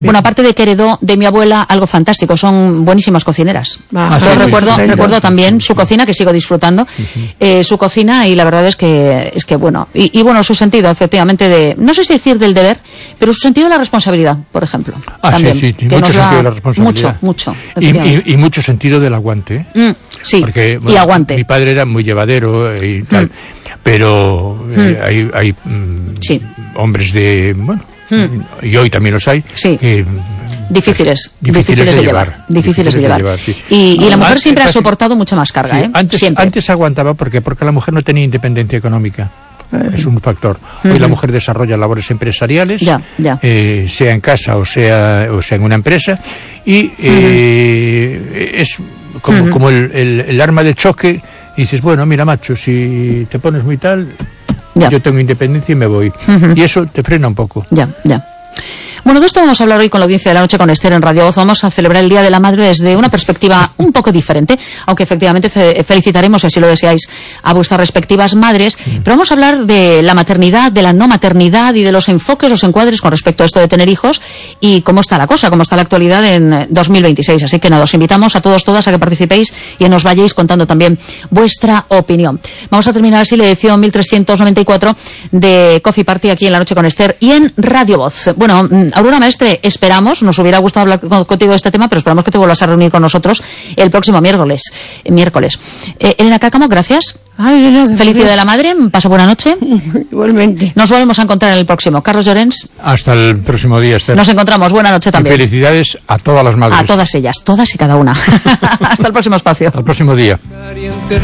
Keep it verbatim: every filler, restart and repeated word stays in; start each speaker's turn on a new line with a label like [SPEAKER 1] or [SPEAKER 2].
[SPEAKER 1] Bueno, aparte de que heredó de mi abuela algo fantástico, son buenísimas cocineras.
[SPEAKER 2] Ah,
[SPEAKER 1] Yo
[SPEAKER 2] sí,
[SPEAKER 1] recuerdo,
[SPEAKER 2] sí,
[SPEAKER 1] recuerdo
[SPEAKER 2] sí,
[SPEAKER 1] también
[SPEAKER 2] sí,
[SPEAKER 1] su
[SPEAKER 2] sí.
[SPEAKER 1] cocina, que sigo disfrutando, uh-huh. eh, su cocina, y la verdad es que, es que bueno, y, y bueno, su sentido, efectivamente, de, no sé si decir del deber, pero su sentido de la responsabilidad, por ejemplo.
[SPEAKER 3] Ah,
[SPEAKER 1] también,
[SPEAKER 3] sí, sí,
[SPEAKER 1] que
[SPEAKER 3] mucho
[SPEAKER 1] nos
[SPEAKER 3] sentido
[SPEAKER 1] da
[SPEAKER 3] de la responsabilidad.
[SPEAKER 1] Mucho, mucho.
[SPEAKER 3] Y, y, y mucho sentido del aguante. ¿eh?
[SPEAKER 1] Mm, sí,
[SPEAKER 3] Porque, bueno,
[SPEAKER 1] y aguante.
[SPEAKER 3] Mi padre era muy llevadero y tal, mm. pero eh, mm. hay, hay mm, sí. hombres de, bueno, mm. y hoy también los hay,
[SPEAKER 1] sí.
[SPEAKER 3] que,
[SPEAKER 1] Difíciles,
[SPEAKER 3] difíciles,
[SPEAKER 1] difíciles de llevar, llevar difíciles, difíciles de llevar. De llevar sí. y, y la mujer siempre ha soportado mucha más carga, sí, ¿eh?
[SPEAKER 3] Antes,
[SPEAKER 1] siempre.
[SPEAKER 3] antes aguantaba porque porque la mujer no tenía independencia económica. Es un factor. Hoy uh-huh. la mujer desarrolla labores empresariales,
[SPEAKER 1] ya, ya.
[SPEAKER 3] Eh, sea en casa o sea o sea en una empresa, y eh, uh-huh. es como, uh-huh. como el, el, el arma de choque. Y dices, bueno, mira, macho, si te pones muy tal, ya. yo tengo independencia y me voy. Uh-huh. Y eso te frena un poco.
[SPEAKER 1] Ya, ya. Bueno, de esto vamos a hablar hoy con la audiencia de la noche con Esther en Radio Voz. Vamos a celebrar el Día de la Madre desde una perspectiva un poco diferente, aunque efectivamente fe- felicitaremos, si así lo deseáis, a vuestras respectivas madres. Pero vamos a hablar de la maternidad, de la no maternidad y de los enfoques, los encuadres con respecto a esto de tener hijos y cómo está la cosa, cómo está la actualidad en dos mil veintiséis. Así que nada, os invitamos a todos, todas a que participéis y nos vayáis contando también vuestra opinión. Vamos a terminar así la edición mil trescientos noventa y cuatro de Coffee Party aquí en la noche con Esther y en Radio Voz. Bueno, Aurora Maestre, esperamos, nos hubiera gustado hablar contigo de este tema, pero esperamos que te vuelvas a reunir con nosotros el próximo miércoles. Eh, miércoles. Eh, Elena Cáccamo, gracias.
[SPEAKER 2] Ay, no, no,
[SPEAKER 1] Feliz Día de la Madre, pasa buena noche.
[SPEAKER 2] Igualmente.
[SPEAKER 1] Nos volvemos a encontrar en el próximo. Carlos Llorens.
[SPEAKER 3] Hasta el próximo día, Esther.
[SPEAKER 1] Nos encontramos, buena noche también.
[SPEAKER 3] Y felicidades a todas las madres.
[SPEAKER 1] A todas ellas, todas y cada una. Hasta el próximo espacio.
[SPEAKER 3] Hasta el próximo día.